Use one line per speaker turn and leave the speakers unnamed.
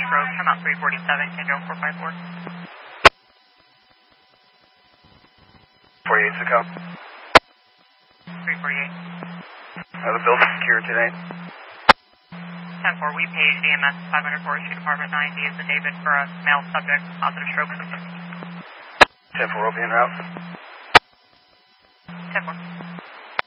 stroke. I'm out 347, can go 454.
48's the code.
348.
The building secured today.
10-4, we paged EMS 500 Forest Street, Apartment 9D is the David for a male subject, positive stroke symptoms.
10-4, open route.
10-4.